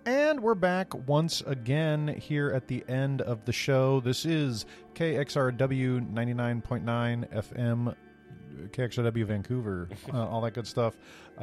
And we're back once again here at the end of the show. This is KXRW 99.9 FM, KXRW Vancouver, all that good stuff.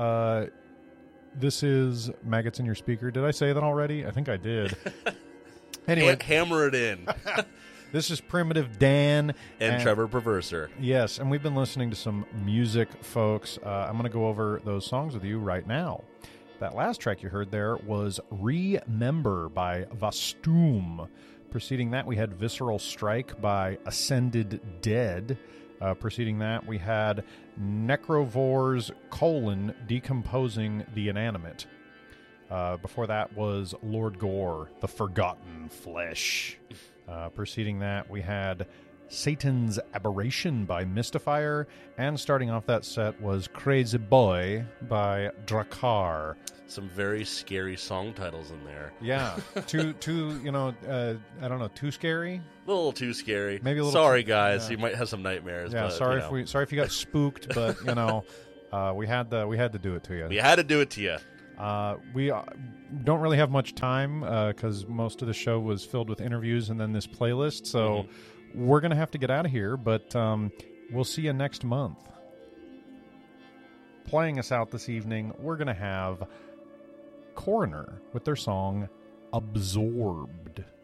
This is Maggots in Your Speaker. Did I say that already? I think I did. Anyway, hammer it in. This is Primitive Dan. And Trevor Perverser. Yes, and we've been listening to some music, folks. I'm going to go over those songs with you right now. That last track you heard there was Remember by Vastum. Preceding that, we had Visceral Strike by Ascended Dead. Preceding that, we had Necrovore's Decomposing the Inanimate. Before that was Lord Gore, The Forgotten Flesh. Preceding that, we had Satan's Aberration by Mystifier, and starting off that set was Crazy Boy by Drakkar. Some very scary song titles in there. Yeah, too I don't know, too scary? A little too scary. Maybe a little. Sorry, guys, you might have some nightmares. Yeah, but, sorry if you got spooked, but we had to do it to you. We had to do it to you. We don't really have much time because most of the show was filled with interviews and then this playlist, so we're going to have to get out of here, but we'll see you next month. Playing us out this evening, we're going to have Coroner with their song Absorbed.